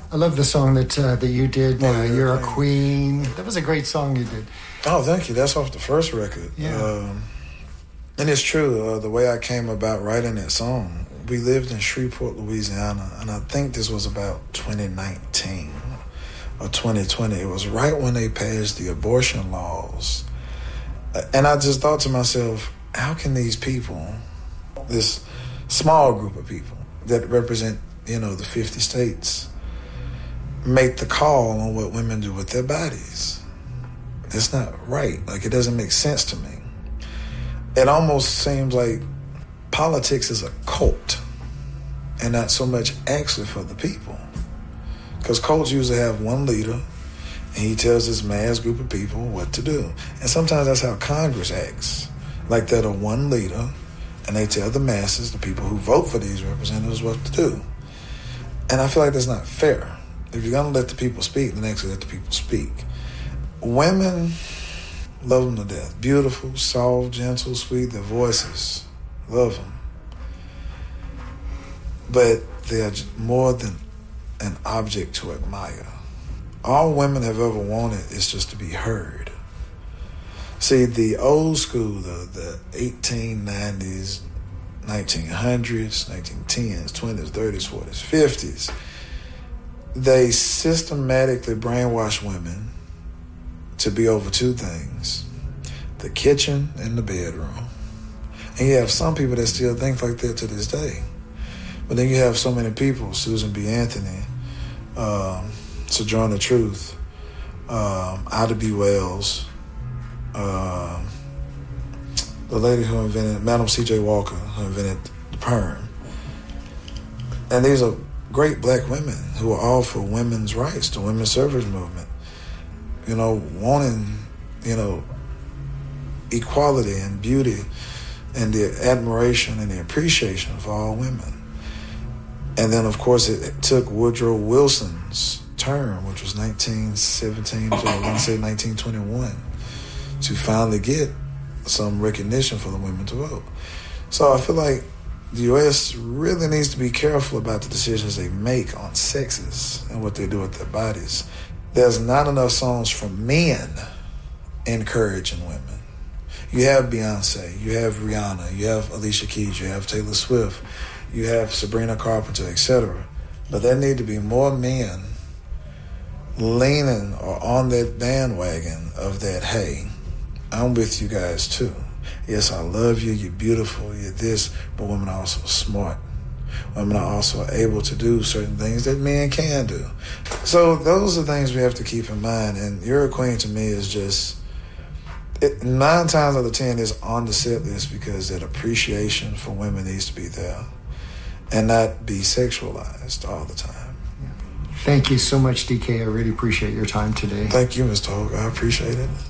I love the song that you did, Oh, yeah, You're a thank you. Queen. That was a great song you did. Oh, thank you. That's off the first record. Yeah. And it's true, the way I came about writing that song, we lived in Shreveport, Louisiana, and I think this was about 2019 or 2020. It was right when they passed the abortion laws. And I just thought to myself, how can these people, this small group of people that represent, the 50 states, make the call on what women do with their bodies? It's not right. Like, it doesn't make sense to me. It almost seems like politics is a cult and not so much actually for the people. Because cults usually have one leader and he tells this mass group of people what to do. And sometimes that's how Congress acts. Like they're the one leader and they tell the masses, the people who vote for these representatives, what to do. And I feel like that's not fair. If you're going to let the people speak, then actually let the people speak. Women, love them to death. Beautiful, soft, gentle, sweet, their voices. Love them. But they are more than an object to admire. All women have ever wanted is just to be heard. See, the old school, the 1890s, 1900s, 1910s, 20s, 30s, 40s, 50s, they systematically brainwash women to be over two things: the kitchen and the bedroom. And you have some people that still think like that to this day. But then you have so many people, Susan B. Anthony, Sojourner Truth, Ida B. Wells, the lady who invented, Madam C.J. Walker, who invented the perm. And these are great black women who are all for women's rights, the women's suffrage movement, wanting, equality and beauty and the admiration and the appreciation for all women. And then, of course, it took Woodrow Wilson's term, which was 1917 to, I want to say, 1921, to finally get some recognition for the women to vote. So I feel like the U.S. really needs to be careful about the decisions they make on sexes and what they do with their bodies. There's not enough songs from men encouraging women. You have Beyonce, you have Rihanna, you have Alicia Keys, you have Taylor Swift, you have Sabrina Carpenter, etc. But there need to be more men leaning or on that bandwagon of that, hey, I'm with you guys too. Yes, I love you, you're beautiful, you're this, but women are also smart. Women are also able to do certain things that men can do. So those are things we have to keep in mind. And You're a Queen to me is just, 9 times out of 10 is on the set list because that appreciation for women needs to be there and not be sexualized all the time. Thank you so much, DK. I really appreciate your time today. Thank you, Mr. Hogue. I appreciate it.